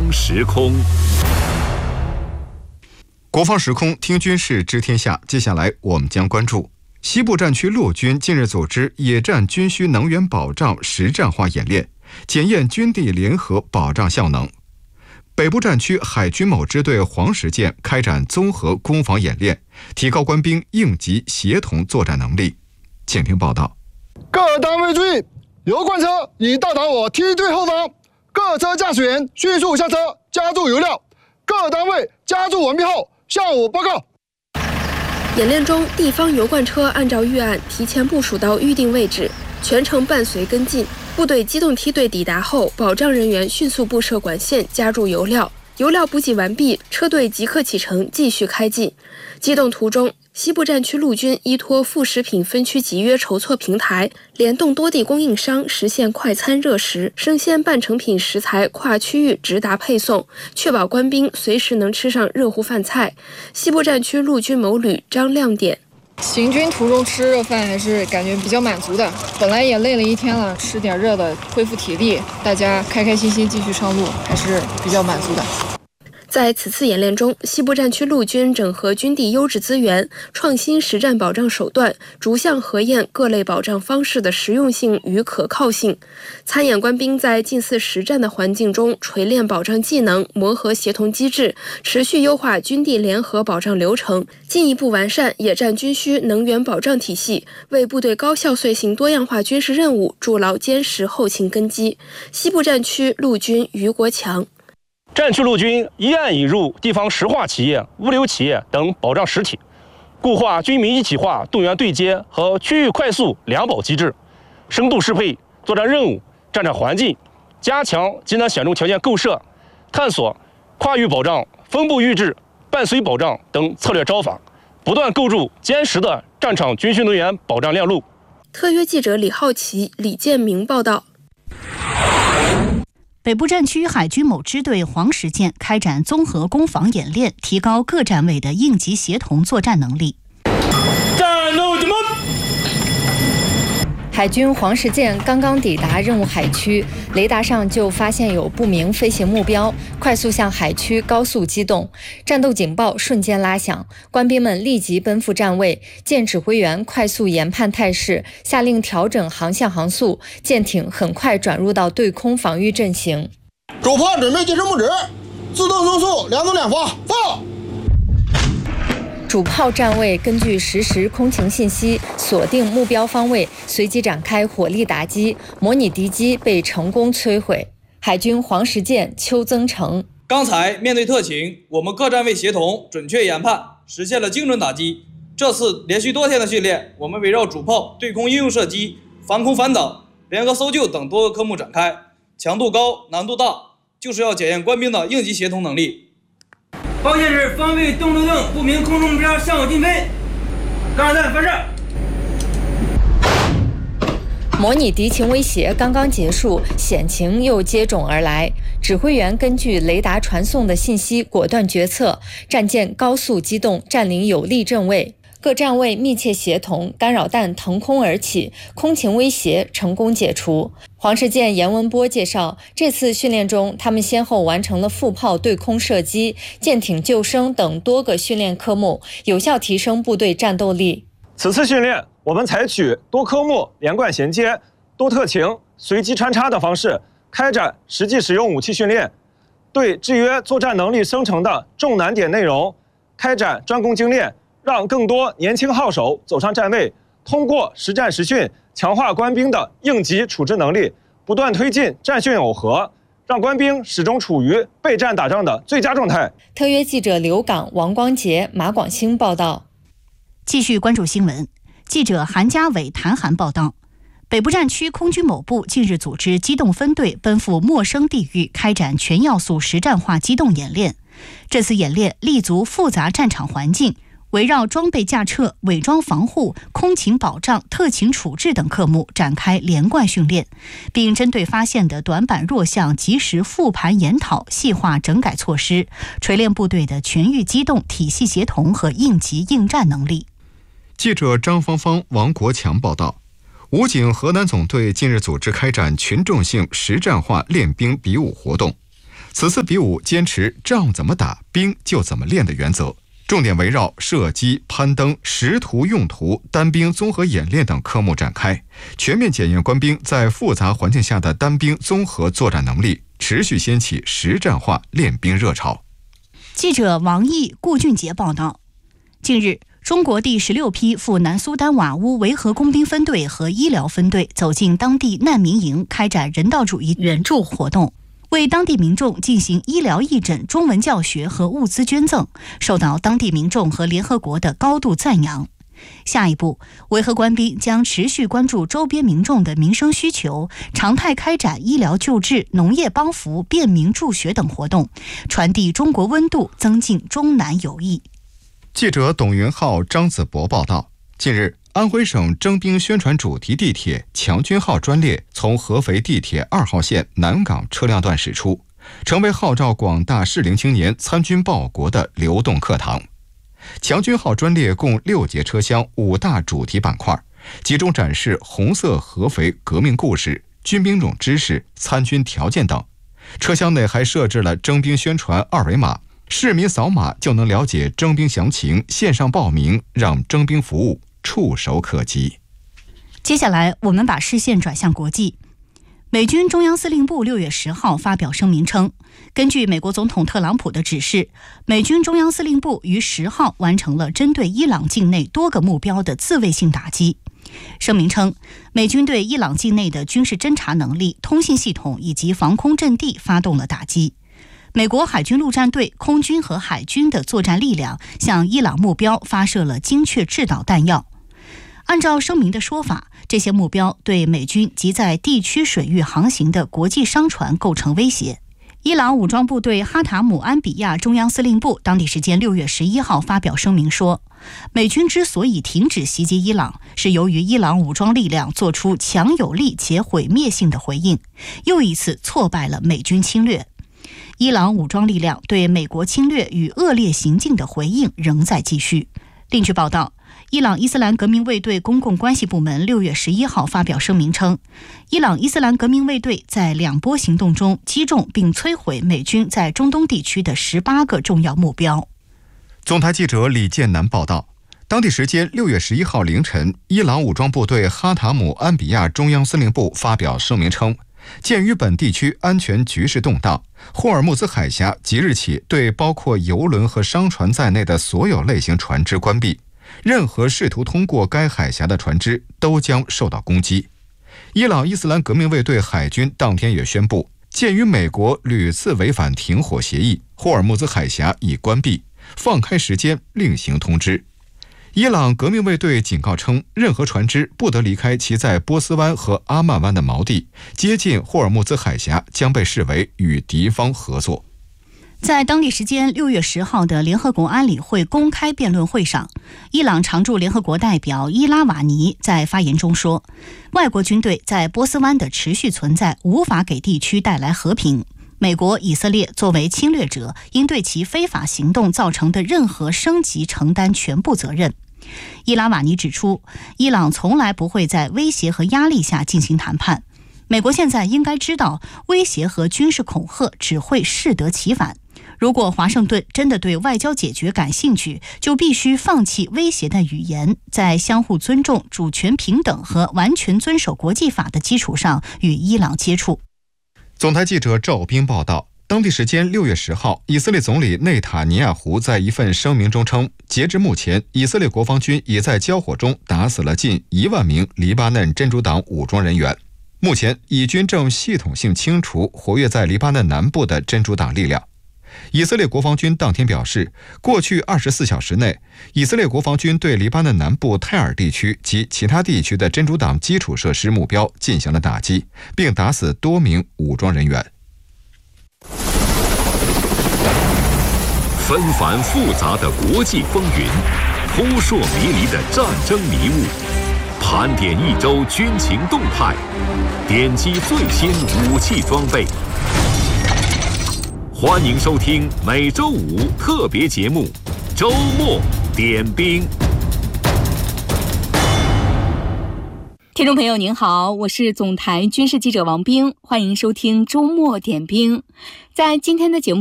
方时空。 国防时空听军事知天下，接下来我们将关注西部战区陆军近日组织野战军需能源保障实战化演练，检验军地联合保障效能。北部战区海军某支队黄石舰开展综合攻防演练，提高官兵应急协同作战能力。请听报道。 各单位注意，油罐车已到达我梯队后方，各车驾驶员迅速下车加注油料。各单位加注完毕后向我报告。 演练中，地方油罐车按照预案提前部署到预定位置，全程伴随跟进。部队机动梯队抵达后，保障人员迅速布设管线加注油料。油料补给完毕，车队即刻启程继续开进。机动途中，西部战区陆军依托副食品分区集约筹措平台，联动多地供应商，实现快餐热食、生鲜半成品食材跨区域直达配送，确保官兵随时能吃上热乎饭菜。西部战区陆军某旅张亮点： 行军途中吃热饭还是感觉比较满足的，本来也累了一天了，吃点热的恢复体力，大家开开心心继续上路，还是比较满足的。 在此次演练中，西部战区陆军整合军地优质资源，创新实战保障手段，逐项核验各类保障方式的实用性与可靠性。参演官兵在近似实战的环境中锤炼保障技能，磨合协同机制，持续优化军地联合保障流程，进一步完善野战军需能源保障体系，为部队高效遂行多样化军事任务筑牢坚实后勤根基。西部战区陆军于国强： 战区陆军一案引入地方石化企业、物流企业等保障实体，固化军民一体化动员对接和区域快速两保机制，深度适配作战任务、战场环境，加强极难险中条件构设，探索跨域保障、分布预制、伴随保障等策略招法，不断构筑坚实的战场军需能源保障链路。 特约记者李浩奇、李建明报道。 北部战区海军某支队黄石舰开展综合攻防演练，提高各站位的应急协同作战能力。 战斗什么？ 海军黄石舰刚刚抵达任务海区，雷达上就发现有不明飞行目标，快速向海区高速机动，战斗警报瞬间拉响，官兵们立即奔赴站位，舰指挥员快速研判态势，下令调整航向航速，舰艇很快转入到对空防御阵型。 主炮准备接收目指，自动增速2走2发，放。 主炮站位根据实时空情信息锁定目标方位，随即展开火力打击，模拟敌机被成功摧毁。海军黄石舰邱增成： 刚才面对特情，我们各站位协同准确研判，实现了精准打击。这次连续多天的训练，我们围绕主炮、对空应用射击、防空反导、联合搜救等多个科目展开，强度高、难度大，就是要检验官兵的应急协同能力。 方向是方位动路灯，不明空中目标向我进飞。杠弹发射。 模拟敌情威胁刚刚结束，险情又接踵而来。指挥员根据雷达传送的信息果断决策，战舰高速机动，占领有利阵位。各站位密切协同，干扰弹腾空而起，空情威胁成功解除。黄石舰严文波介绍，这次训练中，他们先后完成了副炮对空射击、舰艇救生等多个训练科目，有效提升部队战斗力。 此次训练，我们采取多科目连贯衔接、多特情、随机穿插的方式开展实际使用武器训练，对制约作战能力生成的重难点内容开展专攻精练，让更多年轻号手走上站位，通过实战实训强化官兵的应急处置能力，不断推进战训耦合，让官兵始终处于备战打仗的最佳状态。 特约记者刘岗、王光杰、马广兴报道。 继续关注新闻，记者韩家伟、谭涵报道。北部战区空军某部近日组织机动分队奔赴陌生地域，开展全要素实战化机动演练。这次演练立足复杂战场环境，围绕装备架设、伪装防护、空情保障、特情处置等科目展开连贯训练，并针对发现的短板弱项及时复盘研讨，细化整改措施，锤炼部队的全域机动、体系协同和应急应战能力。 记者张芳芳、王国强报道。武警河南总队近日组织开展群众性实战化练兵比武活动。 此次比武坚持仗怎么打，兵就怎么练的原则，重点围绕射击、攀登、识图用途、单兵综合演练等科目展开，全面检验官兵在复杂环境下的单兵综合作战能力，持续掀起实战化练兵热潮。 记者王毅、顾俊杰报道，近日，中国第16批赴南苏丹瓦乌维和工兵分队和医疗分队走进当地难民营，开展人道主义援助活动，为当地民众进行医疗义诊、中文教学和物资捐赠，受到当地民众和联合国的高度赞扬。下一步，维和官兵将持续关注周边民众的民生需求，常态开展医疗救治、农业帮扶、便民助学等活动，传递中国温度，增进中南友谊。 记者董云浩、张子博报道，近日，安徽省征兵宣传主题地铁强军号专列从合肥地铁2号线南岗车辆段驶出，成为号召广大适龄青年参军报国的流动课堂。强军号专列共6节车厢，5大主题板块，集中展示红色合肥革命故事、军兵种知识、参军条件等。车厢内还设置了征兵宣传2维码，市民扫码就能了解征兵详情，线上报名，让征兵服务触手可及。 接下来，我们把视线转向国际。美军中央司令部6月10号发表声明称，根据美国总统特朗普的指示，美军中央司令部于10号完成了针对伊朗境内多个目标的自卫性打击。声明称，美军对伊朗境内的军事侦察能力、通信系统以及防空阵地发动了打击。美国海军陆战队、空军和海军的作战力量向伊朗目标发射了精确制导弹药。按照声明的说法，这些目标对美军及在地区水域航行的国际商船构成威胁。伊朗武装部队哈塔姆安比亚中央司令部当地时间6月11号发表声明说，美军之所以停止袭击伊朗，是由于伊朗武装力量做出强有力且毁灭性的回应，又一次挫败了美军侵略。伊朗武装力量对美国侵略与恶劣行径的回应仍在继续。另据报道，伊朗伊斯兰革命卫队公共关系部门6月11号发表声明称，伊朗伊斯兰革命卫队在2波行动中击中并摧毁美军在中东地区的18个重要目标。 总台记者李建南报道，当地时间6月11号凌晨，伊朗武装部队哈塔姆安比亚中央司令部发表声明称，鉴于本地区安全局势动荡，霍尔木兹海峡即日起对包括油轮和商船在内的所有类型船只关闭，任何试图通过该海峡的船只都将受到攻击。伊朗伊斯兰革命卫队海军当天也宣布，鉴于美国屡次违反停火协议，霍尔木兹海峡已关闭，放开时间另行通知。伊朗革命卫队警告称，任何船只不得离开其在波斯湾和阿曼湾的锚地，接近霍尔木兹海峡将被视为与敌方合作。 在当地时间6月10号的联合国安理会公开辩论会上，伊朗常驻联合国代表伊拉瓦尼在发言中说，外国军队在波斯湾的持续存在无法给地区带来和平。美国、以色列作为侵略者，应对其非法行动造成的任何升级承担全部责任。伊拉瓦尼指出，伊朗从来不会在威胁和压力下进行谈判。美国现在应该知道，威胁和军事恐吓只会适得其反。如果华盛顿真的对外交解决感兴趣，就必须放弃威胁的语言，在相互尊重、主权平等和完全遵守国际法的基础上与伊朗接触。 总台记者赵斌报道，当地时间6月10号，以色列总理内塔尼亚胡在一份声明中称，截至目前，以色列国防军已在交火中打死了近1万名黎巴嫩真主党武装人员。目前，以军正系统性清除活跃在黎巴嫩南部的真主党力量。以色列国防军当天表示，过去24小时内，以色列国防军对黎巴嫩南部泰尔地区及其他地区的真主党基础设施目标进行了打击，并打死多名武装人员。 纷繁复杂的国际风云，扑朔迷离的战争迷雾，盘点一周军情动态，点击最新武器装备。欢迎收听每周五特别节目《周末点兵》。 听听众朋友您好，我是总台军事记者王冰，欢迎收听周末点兵。在今天的节目